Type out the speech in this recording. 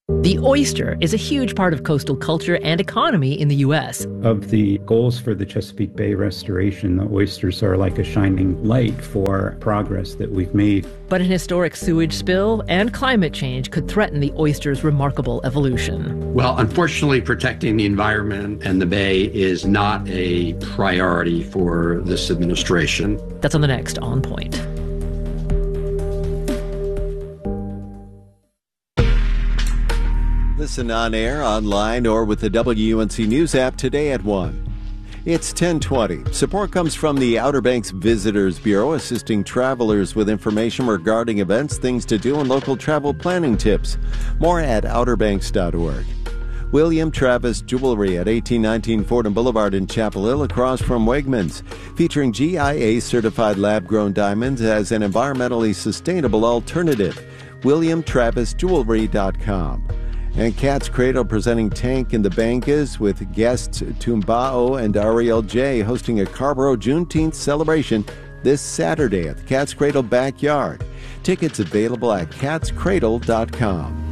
The oyster is a huge part of coastal culture and economy in the U.S. Of the goals for the Chesapeake Bay restoration, the oysters are like a shining light for progress that we've made. But an historic sewage spill and climate change could threaten the oyster's remarkable evolution. Well, unfortunately, protecting the environment and the bay is not a priority for this administration. That's on the next On Point. Listen on air, online, or with the WUNC News app today at 1. It's 10:20. Support comes from the Outer Banks Visitors Bureau, assisting travelers with information regarding events, things to do, and local travel planning tips. More at outerbanks.org. William Travis Jewelry at 1819 Fordham Boulevard in Chapel Hill, across from Wegmans, featuring GIA-certified lab-grown diamonds as an environmentally sustainable alternative. WilliamTravisJewelry.com. And Cat's Cradle presenting Tank in the Bangas with guests Tumbao and Ariel J hosting a Carborough Juneteenth celebration this Saturday at the Cat's Cradle Backyard. Tickets available at catscradle.com.